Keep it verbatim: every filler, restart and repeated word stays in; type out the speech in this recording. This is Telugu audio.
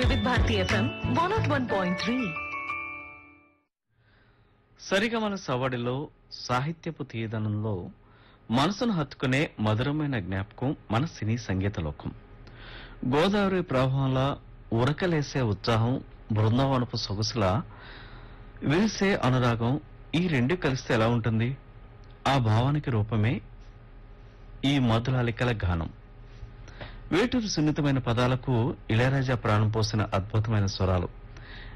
వివిధ Bharati FM one not one point three. సరిగమల సవడిలో సాహిత్యపు తీయదనంలో మనసును హత్తుకునే మధురమైన జ్ఞాపకం మన సినీ సంగీత లోకం. గోదావరి ప్రవాహంలా ఉరకలేసే ఉత్సాహం, బృందావనపు సొగసులా విరిసే అనురాగం, ఈ రెండు కలిస్తే ఎలా ఉంటుంది? ఆ భావానికి రూపమే ఈ మధురాలికల గానం. వేటూరు సున్నితమైన పదాలకు ఇళయరాజా ప్రాణం పోసిన అద్భుతమైన స్వరాలు.